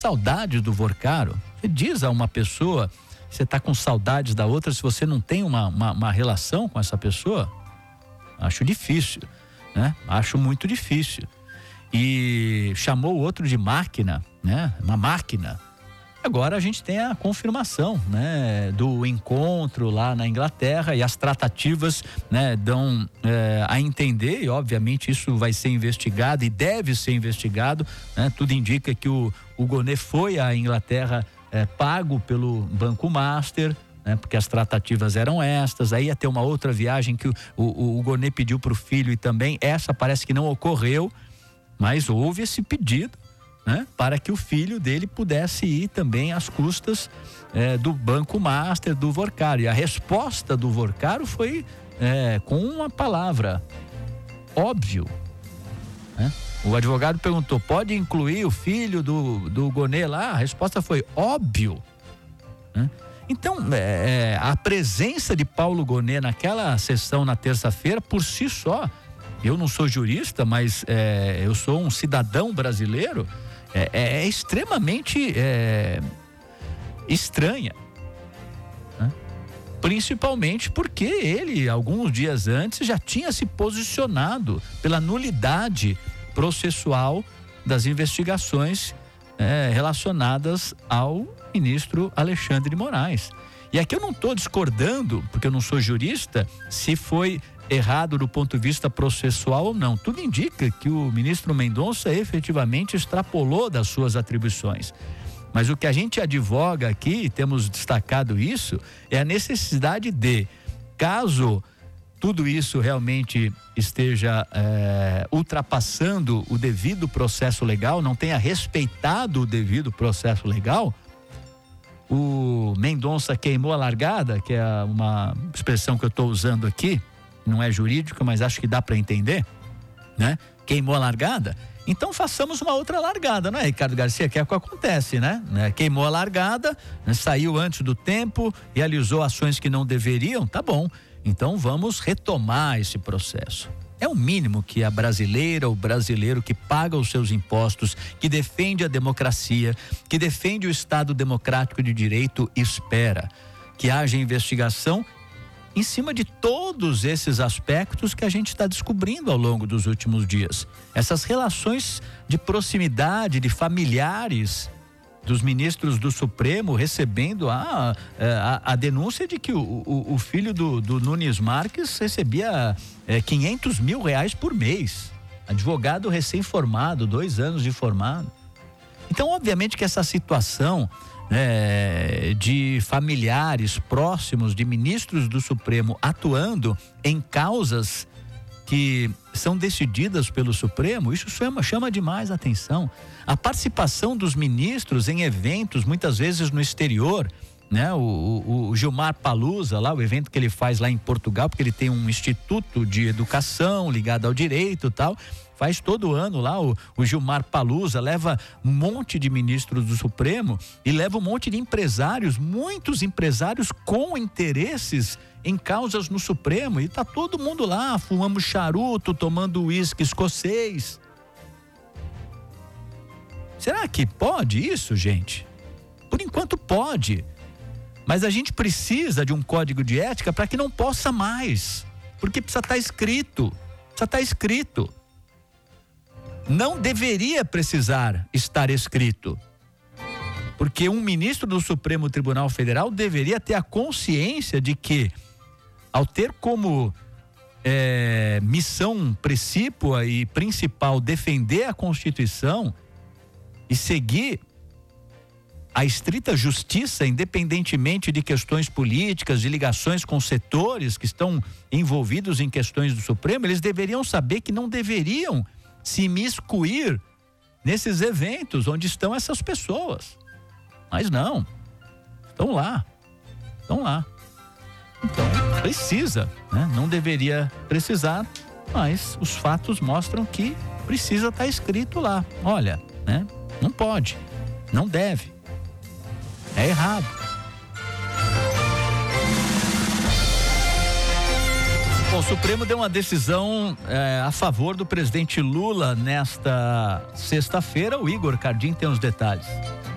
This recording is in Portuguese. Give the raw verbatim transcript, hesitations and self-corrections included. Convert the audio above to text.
saudade do Vorcaro? Você diz a uma pessoa que você está com saudades da outra se você não tem uma, uma, uma relação com essa pessoa? Acho difícil, né? Acho muito difícil. E chamou o outro de máquina, né? Uma máquina. Agora a gente tem a confirmação, né, do encontro lá na Inglaterra, e as tratativas, né, dão é, a entender, e obviamente isso vai ser investigado e deve ser investigado, né? Tudo indica que o, o Gonê foi à Inglaterra é, pago pelo Banco Master, né, porque as tratativas eram estas. Aí ia ter uma outra viagem que o, o, o Gonê pediu para o filho, e também essa parece que não ocorreu, mas houve esse pedido, né, para que o filho dele pudesse ir também às custas é, do Banco Master, do Vorcaro. E a resposta do Vorcaro foi é, com uma palavra: óbvio, né? O advogado perguntou: pode incluir o filho do, do Gonê lá? A resposta foi: óbvio, né? Então, é, a presença de Paulo Gonê naquela sessão na terça-feira, por si só, eu não sou jurista, mas é, eu sou um cidadão brasileiro, é, é extremamente é, estranha, né? Principalmente porque ele, alguns dias antes, já tinha se posicionado pela nulidade processual das investigações é, relacionadas ao ministro Alexandre de Moraes. E aqui eu não estou discordando, porque eu não sou jurista, se foi errado do ponto de vista processual ou não. Tudo indica que o ministro Mendonça efetivamente extrapolou das suas atribuições. Mas o que a gente advoga aqui, e temos destacado isso, é a necessidade de, caso tudo isso realmente esteja é, ultrapassando o devido processo legal, não tenha respeitado o devido processo legal, o Mendonça queimou a largada, que é uma expressão que eu estou usando aqui, não é jurídica, mas acho que dá para entender, né? Queimou a largada, então façamos uma outra largada, não é, Ricardo Garcia? Que é o que acontece, né? Queimou a largada, né? Saiu antes do tempo, realizou ações que não deveriam, tá bom. Então vamos retomar esse processo. É o mínimo que a brasileira, o brasileiro que paga os seus impostos, que defende a democracia, que defende o Estado democrático de direito, espera. Que haja investigação em cima de todos esses aspectos que a gente está descobrindo ao longo dos últimos dias. Essas relações de proximidade, de familiares dos ministros do Supremo recebendo a, a, a denúncia de que o, o, o filho do, do Nunes Marques recebia é, quinhentos mil reais por mês. Advogado recém-formado, dois anos de formado. Então, obviamente que essa situação É, de familiares próximos de ministros do Supremo atuando em causas que são decididas pelo Supremo, isso chama, chama demais a atenção. A participação dos ministros em eventos, muitas vezes no exterior, né? O, o, o Gilmar Palusa, lá, o evento que ele faz lá em Portugal, porque ele tem um instituto de educação ligado ao direito e tal, faz todo ano lá o, o Gilmar Palusa, leva um monte de ministros do Supremo e leva um monte de empresários, muitos empresários com interesses em causas no Supremo, e tá todo mundo lá, fumando charuto, tomando uísque escocês. Será que pode isso, gente? Por enquanto pode, mas a gente precisa de um código de ética para que não possa mais, porque precisa estar escrito, precisa estar escrito. Não deveria precisar estar escrito, porque um ministro do Supremo Tribunal Federal deveria ter a consciência de que, ao ter como é, missão precípua e principal defender a Constituição e seguir a estrita justiça, independentemente de questões políticas, de ligações com setores que estão envolvidos em questões do Supremo, eles deveriam saber que não deveriam se imiscuir nesses eventos onde estão essas pessoas. Mas não, estão lá, estão lá. Então, precisa, né? Não deveria precisar, mas os fatos mostram que precisa estar escrito lá. Olha, né? Não pode, não deve, é errado. Bom, o Supremo deu uma decisão é, a favor do presidente Lula nesta sexta-feira. O Igor Cardim tem os detalhes.